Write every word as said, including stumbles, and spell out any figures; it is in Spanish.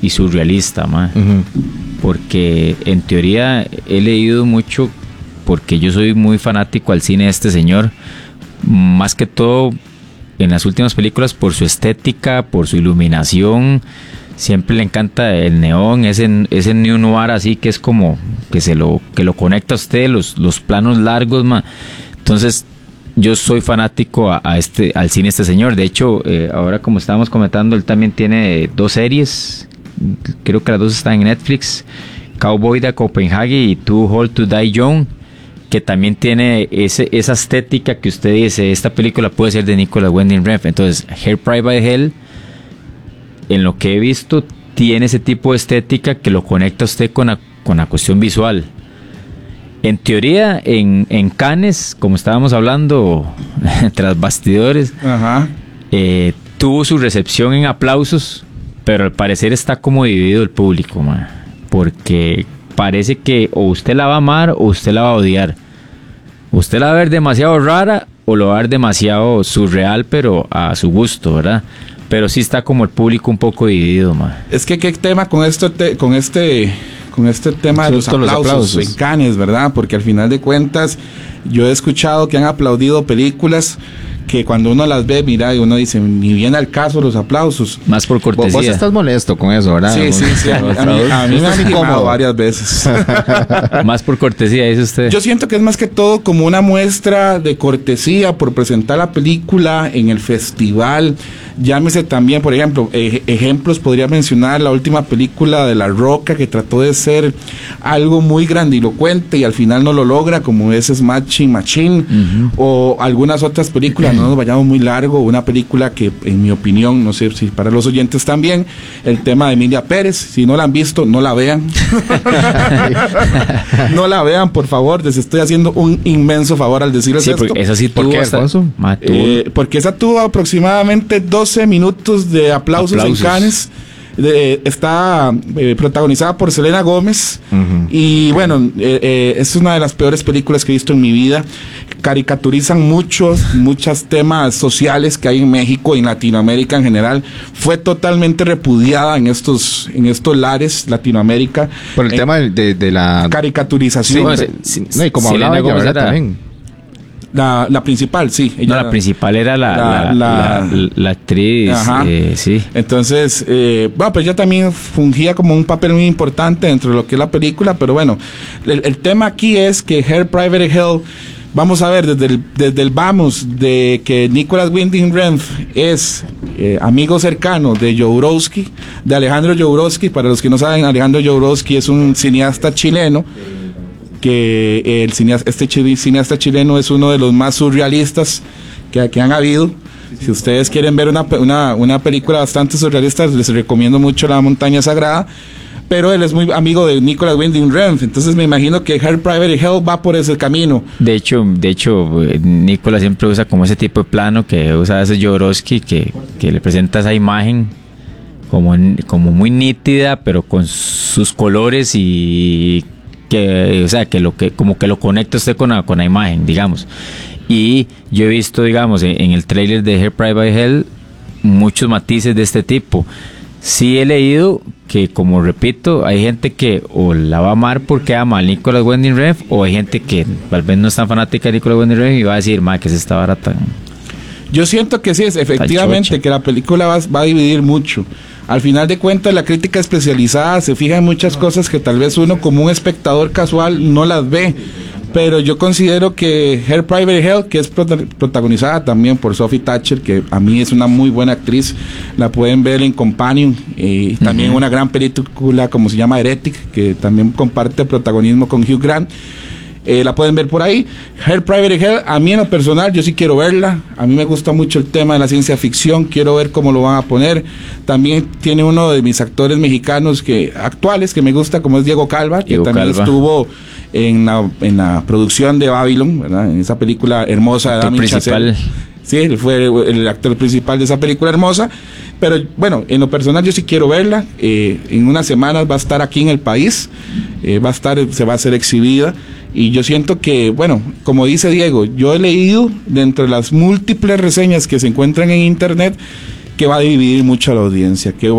y surrealista, ma. Uh-huh. Porque en teoría he leído mucho, porque yo soy muy fanático al cine de este señor, más que todo en las últimas películas por su estética, por su iluminación. Siempre le encanta el neón, ese, ese neo noir así que es como que se lo, que lo conecta a usted, los, los planos largos, ma. Entonces yo soy fanático a, a este, al cine de este señor. De hecho, eh, ahora como estábamos comentando, él también tiene dos series, creo que las dos están en Netflix, Cowboy de Copenhague y Too Old to Die Young, que también tiene ese, esa estética que usted dice, esta película puede ser de Nicolas Winding Refn. Entonces, Hair Private Hell, en lo que he visto, tiene ese tipo de estética que lo conecta a usted con la, con la cuestión visual. En teoría, en, en Cannes, como estábamos hablando tras bastidores, Ajá. Eh, tuvo su recepción en aplausos, pero al parecer está como dividido el público, man, porque parece que o usted la va a amar o usted la va a odiar. Usted la va a ver demasiado rara o lo va a ver demasiado surreal, pero a su gusto, ¿verdad? Pero sí está como el público un poco dividido, man. Es que qué tema con esto te, con este con este tema de los aplausos, los aplausos en Cannes, ¿verdad? Porque al final de cuentas yo he escuchado que han aplaudido películas que cuando uno las ve, mira, y uno dice, ni viene al caso los aplausos. Más por cortesía. Vos estás molesto con eso, ¿verdad? Sí, sí, sí. A, a mí, a mí me han incomodado varias veces. Más por cortesía, dice usted. Yo siento que es más que todo como una muestra de cortesía por presentar la película en el festival. Llámese también, por ejemplo, ej- ejemplos, podría mencionar la última película de La Roca, que trató de ser algo muy grandilocuente y al final no lo logra, como es Smashing Machine, uh-huh. o algunas otras películas, no nos vayamos muy largo, una película que en mi opinión, no sé si para los oyentes también, el tema de Emilia Pérez, si no la han visto, no la vean. No la vean, por favor, les estoy haciendo un inmenso favor al decirles sí, esto. Esa sí tuvo ¿Por qué, hasta, Alfonso? Eh, porque esa tuvo aproximadamente doce minutos de aplausos, aplausos. en Cannes. De, está eh, protagonizada por Selena Gómez, uh-huh. y bueno, eh, eh, es una de las peores películas que he visto en mi vida. Caricaturizan muchos, muchos temas sociales que hay en México y en Latinoamérica en general. Fue totalmente repudiada en estos, en estos lares Latinoamérica. Por el en, tema de, de la caricaturización. Sí, sí, sí, no, y como hablaba ella, ¿verdad? También. La, la principal, sí. Ella, no, la principal era la, la, la, la, la, la actriz, eh, sí. Entonces, eh, bueno, pues ella también fungía como un papel muy importante dentro de lo que es la película, pero bueno, el, el tema aquí es que Hair Private Hell, vamos a ver, desde el, desde el vamos de que Nicolas Winding Refn es eh, amigo cercano de Jodorowsky, de Alejandro Jodorowsky. Para los que no saben, Alejandro Jodorowsky es un cineasta chileno, que el cineasta, este ch- cineasta chileno es uno de los más surrealistas que, que han habido. Si ustedes quieren ver una, una, una película bastante surrealista, les recomiendo mucho La Montaña Sagrada, pero él es muy amigo de Nicolas Winding Refn, entonces me imagino que Hair Private Hell va por ese camino. De hecho, de hecho, Nicolas siempre usa como ese tipo de plano que usa ese Jodorowsky, que, que le presenta esa imagen como, como muy nítida, pero con sus colores y que, o sea, que lo que como que lo conecta usted con la, con la imagen, digamos. Y yo he visto, digamos, en, en el tráiler de Hair Private Hell muchos matices de este tipo. Sí he leído que, como repito, hay gente que o la va a amar porque ama a Nicolas Winding Refn, o hay gente que tal vez no es tan fanática de Nicolas Winding Refn y va a decir, ma, que es esta vara tan... Yo siento que sí, es efectivamente, que la película va, va a dividir mucho. Al final de cuentas, la crítica especializada se fija en muchas cosas que tal vez uno como un espectador casual no las ve. Pero yo considero que Hair Private Hell, que es protagonizada también por Sophie Thatcher, que a mí es una muy buena actriz, la pueden ver en Companion, y uh-huh. también una gran película como se llama Heretic, que también comparte protagonismo con Hugh Grant. Eh, la pueden ver por ahí. Hair Private Hell, a mí en lo personal, yo sí quiero verla. A mí me gusta mucho el tema de la ciencia ficción, quiero ver cómo lo van a poner. También tiene uno de mis actores mexicanos que actuales que me gusta, como es Diego Calva, que Diego también Calva. estuvo en la, en la producción de Babylon, ¿verdad? En esa película hermosa de Damien Chazelle. Sí, él fue el, el actor principal de esa película hermosa. Pero bueno, en lo personal yo sí quiero verla. Eh, en unas semanas va a estar aquí en el país, eh, va a estar, se va a hacer exhibida. Y yo siento que, bueno, como dice Diego, yo he leído de entre las múltiples reseñas que se encuentran en internet que va a dividir mucho a la audiencia, que